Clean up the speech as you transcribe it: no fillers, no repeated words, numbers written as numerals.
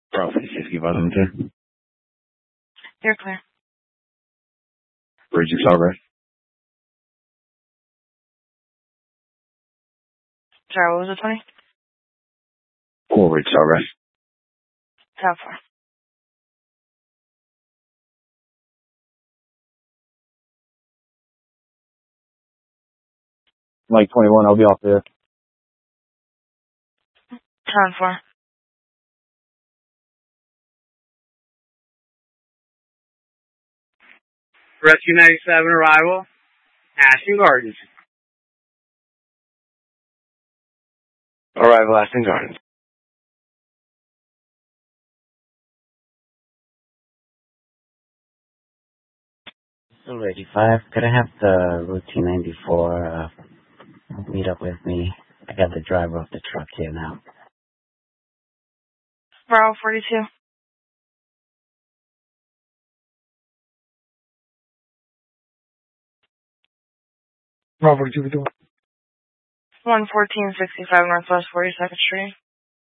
Bravo 56, give us them. You're clear. Bridge accelerate. Sorry, what was it, 20? Cool, Ridge accelerate. How far? Mike 21, I'll be off there. Time for. Rescue 97 arrival, Ashton Gardens. Arrival, Ashton Gardens. Still 85. Could I have the Route 94 meet up with me? I got the driver of the truck here now. Bravo 42. Bravo 42, 11465 Northwest 42nd Street.